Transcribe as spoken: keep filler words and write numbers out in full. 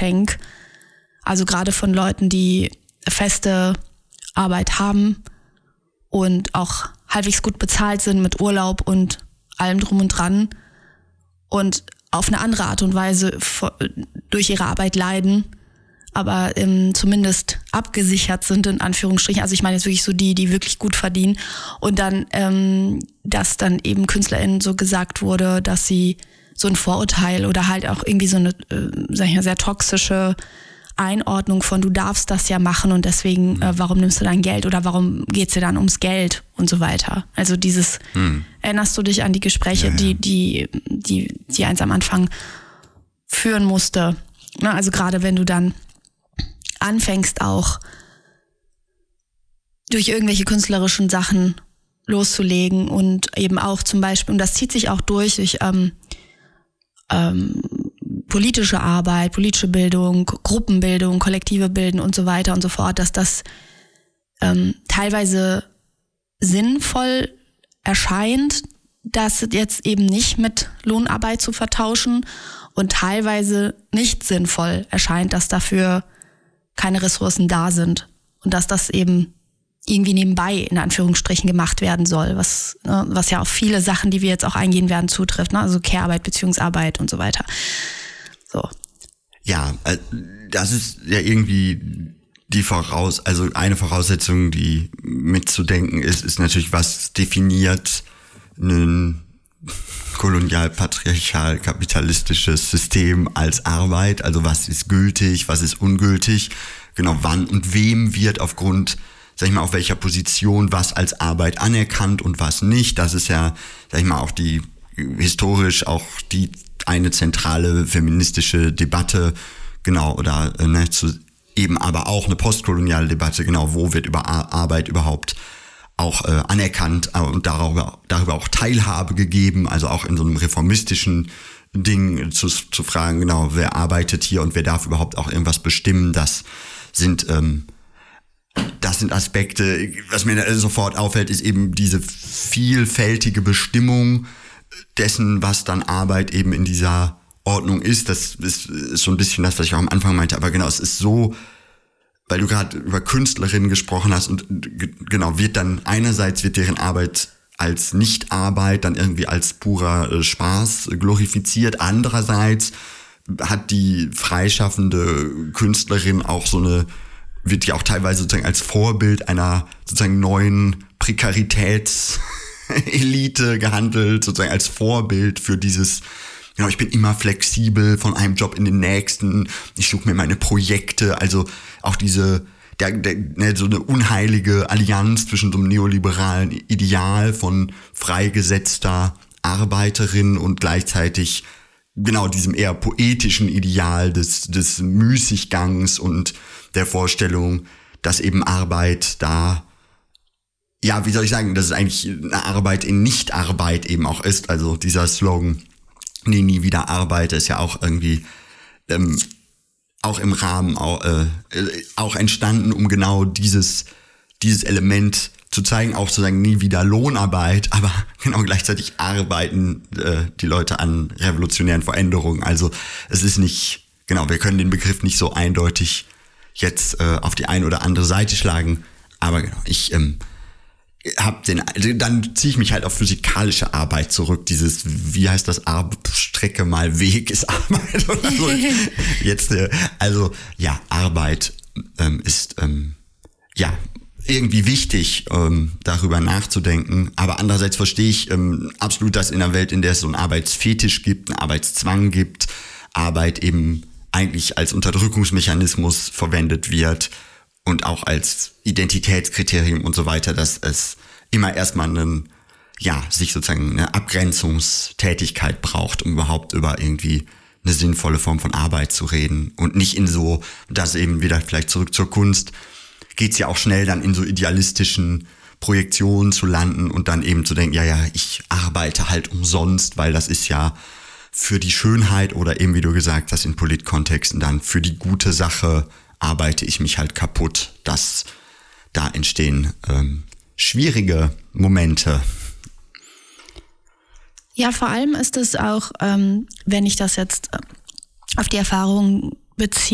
Geschenk. Also gerade von Leuten, die feste Arbeit haben und auch halbwegs gut bezahlt sind mit Urlaub und allem drum und dran und auf eine andere Art und Weise durch ihre Arbeit leiden, aber ähm, zumindest abgesichert sind, in Anführungsstrichen. Also ich meine jetzt wirklich so die, die wirklich gut verdienen. Und dann, ähm, dass dann eben KünstlerInnen so gesagt wurde, dass sie so ein Vorurteil oder halt auch irgendwie so eine, äh, sag ich mal, sehr toxische Einordnung von du darfst das ja machen und deswegen, äh, warum nimmst du dein Geld oder warum geht's dir dann ums Geld und so weiter. Also dieses, hm. erinnerst du dich an die Gespräche, ja, ja. die, die, die, die eins am Anfang führen musste? Na, also gerade wenn du dann anfängst auch durch irgendwelche künstlerischen Sachen loszulegen und eben auch zum Beispiel, und das zieht sich auch durch, durch ähm, ähm, politische Arbeit, politische Bildung, Gruppenbildung, kollektive Bilden und so weiter und so fort, dass das ähm, teilweise sinnvoll erscheint, das jetzt eben nicht mit Lohnarbeit zu vertauschen und teilweise nicht sinnvoll erscheint, dass dafür keine Ressourcen da sind und dass das eben irgendwie nebenbei in Anführungsstrichen gemacht werden soll, was, ne, was ja auf viele Sachen, die wir jetzt auch eingehen werden, zutrifft, ne? Also Care-Arbeit, Beziehungsarbeit und so weiter. So. Ja, das ist ja irgendwie die Voraus, also eine Voraussetzung, die mitzudenken ist, ist natürlich, was definiert ein kolonial-patriarchal-kapitalistisches System als Arbeit, also was ist gültig, was ist ungültig, genau wann und wem wird aufgrund, sag ich mal, auf welcher Position was als Arbeit anerkannt und was nicht. Das ist ja, sag ich mal, auch die historisch auch die eine zentrale feministische Debatte, genau, oder ne, zu, eben aber auch eine postkoloniale Debatte, genau, wo wird über Arbeit überhaupt auch äh, anerkannt und darüber, darüber auch Teilhabe gegeben, also auch in so einem reformistischen Ding zu, zu fragen, genau, wer arbeitet hier und wer darf überhaupt auch irgendwas bestimmen, das sind ähm, das sind Aspekte, was mir sofort auffällt, ist eben diese vielfältige Bestimmung dessen, was dann Arbeit eben in dieser Ordnung ist. Das ist, ist so ein bisschen das, was ich auch am Anfang meinte, aber genau, es ist so, weil du gerade über Künstlerinnen gesprochen hast und genau, wird dann einerseits wird deren Arbeit als Nichtarbeit dann irgendwie als purer äh, Spaß glorifiziert, andererseits hat die freischaffende Künstlerin auch so eine, wird die auch teilweise sozusagen als Vorbild einer sozusagen neuen Prekaritätselite gehandelt, sozusagen als Vorbild für dieses, genau, ich bin immer flexibel von einem Job in den nächsten, ich suche mir meine Projekte, also auch diese, der, der, ne, so eine unheilige Allianz zwischen so einem neoliberalen Ideal von freigesetzter Arbeiterin und gleichzeitig genau diesem eher poetischen Ideal des, des Müßiggangs und der Vorstellung, dass eben Arbeit da, ja, wie soll ich sagen, dass es eigentlich eine Arbeit in Nichtarbeit eben auch ist, also dieser Slogan, nee, nie wieder arbeite, ist ja auch irgendwie ähm, auch im Rahmen auch, äh, auch entstanden, um genau dieses dieses Element zu zeigen, auch zu sagen, nie wieder Lohnarbeit, aber genau gleichzeitig arbeiten äh, die Leute an revolutionären Veränderungen. Also es ist nicht, genau, wir können den Begriff nicht so eindeutig jetzt äh, auf die eine oder andere Seite schlagen, aber genau, ich ähm, hab den, dann ziehe ich mich halt auf physikalische Arbeit zurück, dieses, wie heißt das, Ar- Strecke mal Weg ist Arbeit oder so. Jetzt, äh, also ja, Arbeit ähm, ist ähm, ja irgendwie wichtig, ähm, darüber nachzudenken, aber andererseits verstehe ich ähm, absolut, dass in einer Welt, in der es so einen Arbeitsfetisch gibt, einen Arbeitszwang gibt, Arbeit eben eigentlich als Unterdrückungsmechanismus verwendet wird und auch als Identitätskriterium und so weiter, dass es immer erstmal einen, ja, sich sozusagen eine Abgrenzungstätigkeit braucht, um überhaupt über irgendwie eine sinnvolle Form von Arbeit zu reden und nicht in so, das eben wieder vielleicht zurück zur Kunst, geht's ja auch schnell dann in so idealistischen Projektionen zu landen und dann eben zu denken, ja, ja, ich arbeite halt umsonst, weil das ist ja für die Schönheit oder eben, wie du gesagt hast, in Politkontexten dann für die gute Sache arbeite ich mich halt kaputt. Das, da entstehen ähm, schwierige Momente. Ja, vor allem ist es auch, ähm, wenn ich das jetzt auf die Erfahrung beziehe,